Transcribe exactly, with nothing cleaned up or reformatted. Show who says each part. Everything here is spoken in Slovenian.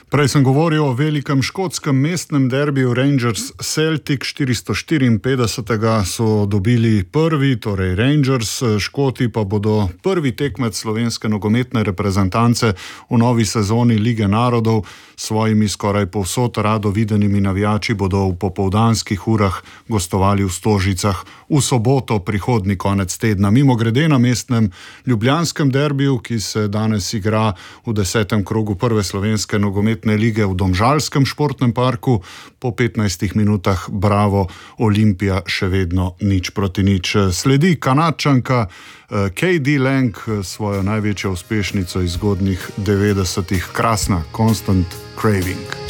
Speaker 1: Prej sem govoril o velikem škotskem mestnem derbiju Rangers Celtic, štiristo štiriinpetdesetega so dobili prvi, torej Rangers, Škoti pa bodo prvi tekmec slovenske nogometne reprezentance v novi sezoni Lige narodov. Svojimi skoraj povsod rado videnimi navijači bodo v popoldanskih urah gostovali v Stožicah v soboto prihodnji konec tedna. Mimogrede na mestnem ljubljanskem derbiju, ki se danes igra v desetem krogu prve slovenske nogometne lige v Domžalskem športnem parku, po petnajstih minutah Bravo Olimpija še vedno nič proti nič. Sledi Kanadčanka Katie Lang, svojo največjo uspešnico iz zgodnjih devetdesetih, krasna Constant Craving.